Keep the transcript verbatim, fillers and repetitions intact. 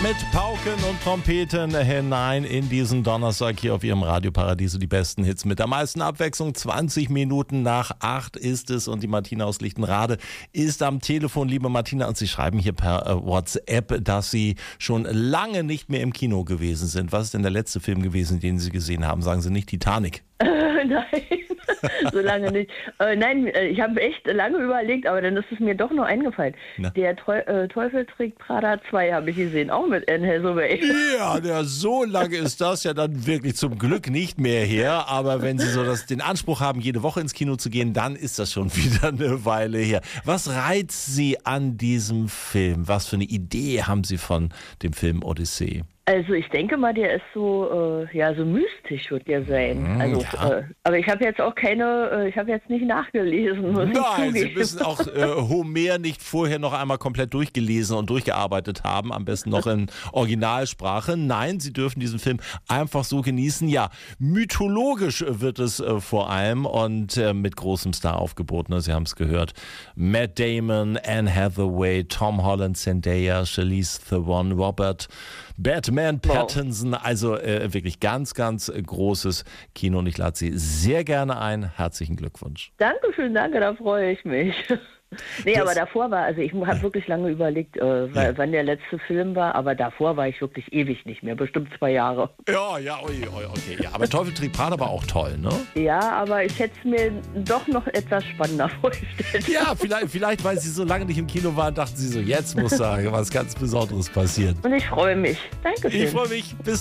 Mit Pauken und Trompeten hinein in diesen Donnerstag hier auf Ihrem Radioparadiso. Die besten Hits mit der meisten Abwechslung. zwanzig Minuten nach acht ist es und die Martina aus Lichtenrade ist am Telefon. Liebe Martina, und Sie schreiben hier per äh, WhatsApp, dass Sie schon lange nicht mehr im Kino gewesen sind. Was ist denn der letzte Film gewesen, den Sie gesehen haben? Sagen Sie nicht Titanic. Äh, nein, so lange nicht. Äh, nein, ich habe echt lange überlegt, aber dann ist es mir doch noch eingefallen. Na? Der Treu- äh, Teufel trägt Prada zwei habe ich gesehen, auch mit Anne Hathaway. Ja, der, so lange ist das ja dann wirklich zum Glück nicht mehr her. Aber wenn Sie so das, den Anspruch haben, jede Woche ins Kino zu gehen, dann ist das schon wieder eine Weile her. Was reizt Sie an diesem Film? Was für eine Idee haben Sie von dem Film Odyssee? Also ich denke mal, der ist so, äh, ja, so mystisch wird der sein. Also, ja. äh, aber ich habe jetzt auch keine, äh, ich habe jetzt nicht nachgelesen. Muss Nein, ich Sie müssen auch äh, Homer nicht vorher noch einmal komplett durchgelesen und durchgearbeitet haben, am besten noch in Originalsprache. Nein, Sie dürfen diesen Film einfach so genießen. Ja, mythologisch wird es äh, vor allem und äh, mit großem Staraufgebot. Ne? Sie haben es gehört. Matt Damon, Anne Hathaway, Tom Holland, Zendaya, Charlize Theron, Robert Batman Pattinson, also äh, wirklich ganz, ganz äh, großes Kino und ich lade Sie sehr gerne ein. Herzlichen Glückwunsch. Dankeschön, danke, da freue ich mich. Nee, das, aber davor war, also ich habe wirklich lange überlegt, äh, ja. wann der letzte Film war, aber davor war ich wirklich ewig nicht mehr, bestimmt zwei Jahre. Ja, ja, ui, ui, okay. Ja, aber Teufel trägt Prada war auch toll, ne? Ja, aber ich hätte es mir doch noch etwas spannender vorgestellt. Ja, vielleicht, vielleicht, weil Sie so lange nicht im Kino waren, dachten Sie so, jetzt muss da was ganz Besonderes passieren. Und ich freue mich. Dankeschön. Ich freue mich. Bis